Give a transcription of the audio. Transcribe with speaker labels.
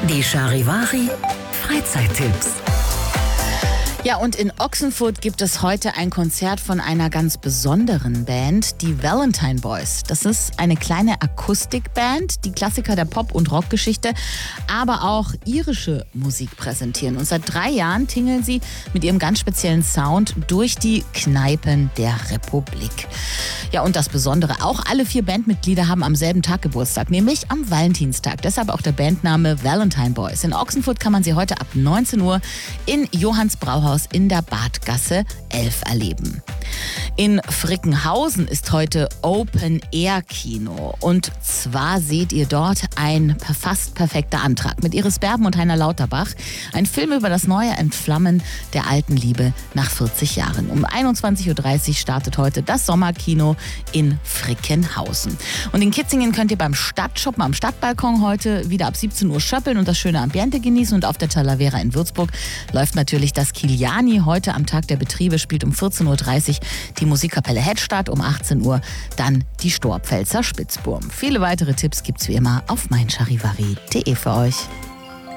Speaker 1: Die Charivari Freizeittipps.
Speaker 2: Ja, und in Ochsenfurt gibt es heute ein Konzert von einer ganz besonderen Band, die Valentine Boys. Das ist eine kleine Akustikband, die Klassiker der Pop- und Rockgeschichte, aber auch irische Musik präsentieren. Und seit 3 Jahren tingeln sie mit ihrem ganz speziellen Sound durch die Kneipen der Republik. Ja, und das Besondere, auch alle 4 Bandmitglieder haben am selben Tag Geburtstag, nämlich am Valentinstag. Deshalb auch der Bandname Valentine Boys. In Ochsenfurt kann man sie heute ab 19 Uhr in Johanns Brauhaus in der Badgasse 11 erleben. In Frickenhausen ist heute Open-Air-Kino. Und zwar seht ihr dort ein fast perfekter Antrag mit Iris Berben und Heiner Lauterbach. Ein Film über das neue Entflammen der alten Liebe nach 40 Jahren. Um 21.30 Uhr startet heute das Sommerkino in Frickenhausen. Und in Kitzingen könnt ihr beim Stadtshoppen am Stadtbalkon heute wieder ab 17 Uhr schöppeln und das schöne Ambiente genießen. Und auf der Talavera in Würzburg läuft natürlich das Kiliani. Heute am Tag der Betriebe spielt um 14.30 Uhr die Musikkapelle Hedstadt, um 18 Uhr dann die Storpfälzer Spitzburm. Viele weitere Tipps gibt's wie immer auf meincharivari.de für euch.